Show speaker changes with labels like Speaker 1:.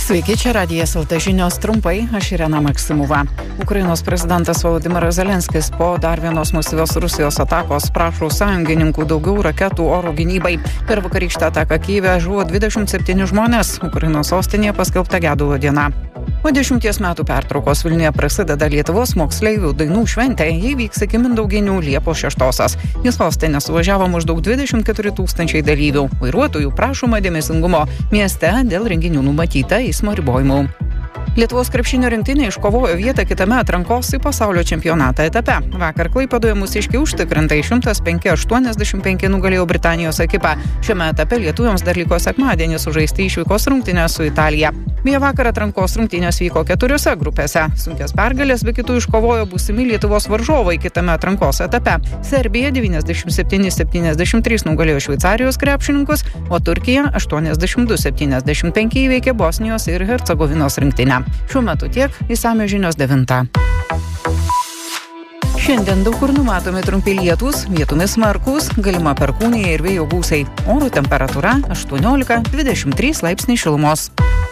Speaker 1: Sveiki, čia Radijas LT žinios trumpai, aš Irena Maksimova. Ukrainos prezidentas Volodymyras Zelenskis po dar vienos masyvios Rusijos atakos prašo sąjungininkų daugiau raketų oro gynybai. Per vakarykštę ataką Kyjive žuvo 27 žmonės, Ukrainos sostinėje paskelbta gedulo diena. Po 10 metų pertraukos Vilniuje prasideda Lietuvos moksleivių dainų šventė, jie vyks iki Mindauginių Liepos 6. Į sostinę suvažiavo maždaug 24 000 dalyvių. Vairuotojų prašoma dėmesingumo mieste dėl renginių numatyta eismo ribojimų. Lietuvos krepšinio rinktinė iškovojo vietą kitame atrankos į pasaulio čempionatą etape. Vakar Klaipėdoje mūsiškiai užtikrintai 105-85 nugalėjo Britanijos ekipą. Šiame etape lietuviams dar liko sekmadienį sužaisti išvykos rungtynės su Italija. Beje, vakar atrankos rungtynės vyko 4 grupėse. Sunkias pergalės be kitų iškovojo būsimi Lietuvos varžovai kitame atrankos etape. Serbija 97-73 nugalėjo Šveicarijos krepšininkus, o Turkija 82-75 įveikė Bosnijos ir Hercegovinos rinktinę. Šiuo metu tiek, išsamios žinios 9. Šiandien daug kur numatomi trumpi lietūs, vietomis smarkūs, galima perkūnija ir vėjo gūsiai. Oro temperatūra 18-23 laipsniai šilumos.